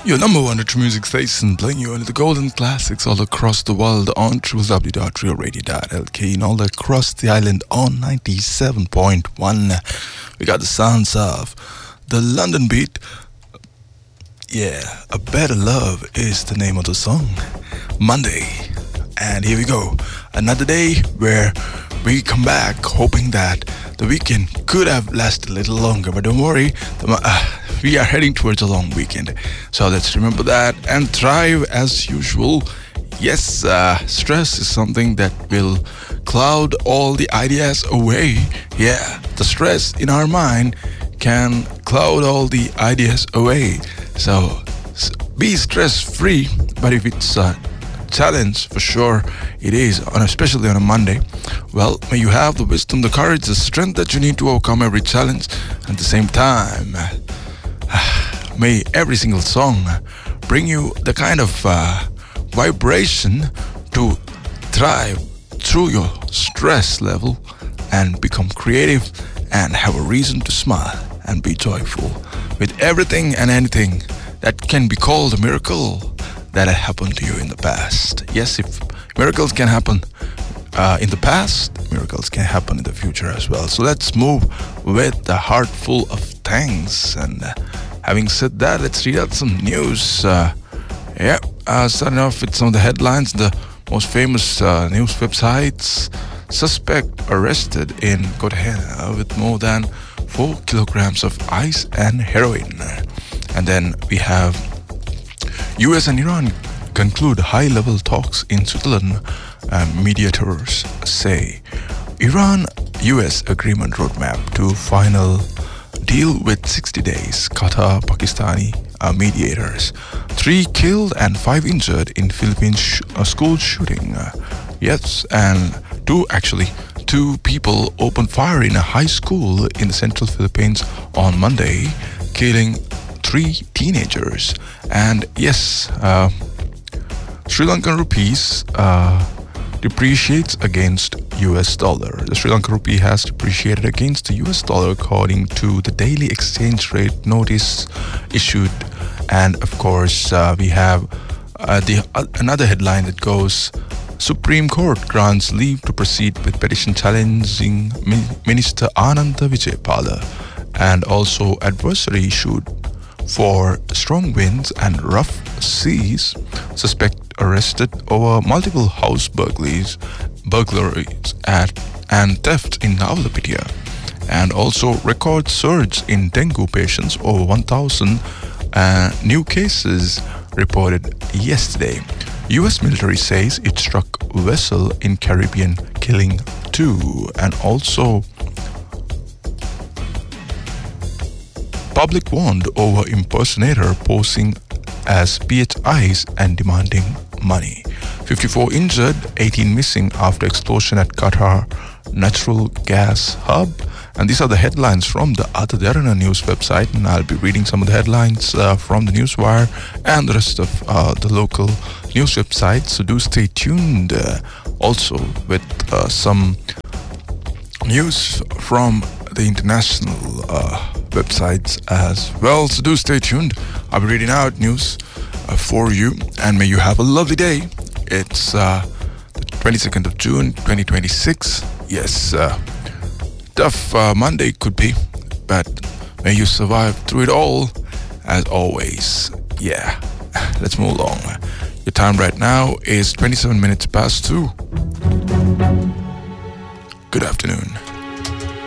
Your number one retro music station, playing you only the golden classics all across the world on www.realradio.lk and all across the island on 97.1. We got the sounds of the London Beat. Yeah, A Better Love is the name of the song. Monday. And here we go. Another day where we come back hoping that the weekend could have lasted a little longer, but don't worry, we are heading towards a long weekend. So let's remember that and thrive as usual. Yes, stress is something that will cloud all the ideas away. Yeah, the stress in our mind can cloud all the ideas away. So be stress free, but if it's challenge, for sure it is, especially on a Monday. Well, may you have the wisdom, the courage, the strength that you need to overcome every challenge. At the same time, may every single song bring you the kind of vibration to thrive through your stress level and become creative and have a reason to smile and be joyful with everything and anything that can be called a miracle that had happened to you in the past. Yes, if miracles can happen in the past, miracles can happen in the future as well. So let's move with a heart full of thanks. And having said that, let's read out some news. Starting off with some of the headlines. The most famous news websites. Suspect arrested in Cartagena with more than 4 kilograms of ice and heroin. And then we have US and Iran conclude high-level talks in Switzerland, mediators say. Iran-US agreement roadmap to final deal with 60 days. Qatar, Pakistani mediators. 3 killed and 5 injured in Philippine school shooting. Yes, and 2 people opened fire in a high school in the central Philippines on Monday, killing 3 teenagers. And yes, Sri Lankan rupees depreciates against US dollar. The Sri Lankan rupee has depreciated against the US dollar according to the daily exchange rate notice issued. And of course, we have another headline that goes, Supreme Court grants leave to proceed with petition challenging Minister Ananda Vijaypala. And also adversary issued for strong winds and rough seas. Suspect arrested over multiple house burglaries and theft in Navalapitia. And also record surge in dengue patients, over 1,000 new cases reported yesterday. US military says it struck vessel in Caribbean, killing 2. And also public warned over impersonator posing as PHIs and demanding money. 54 injured, 18 missing after explosion at Qatar natural gas hub. And these are the headlines from the Atadharana news website, and I'll be reading some of the headlines from the Newswire and the rest of the local news websites. So do stay tuned also with some news from the international websites as well. So do stay tuned. I'll be reading out news for you, and may you have a lovely day. It's the 22nd of June 2026. Yes, tough Monday could be, but may you survive through it all as always. Yeah, let's move along. Your time right now is 27 minutes past 2. Good afternoon.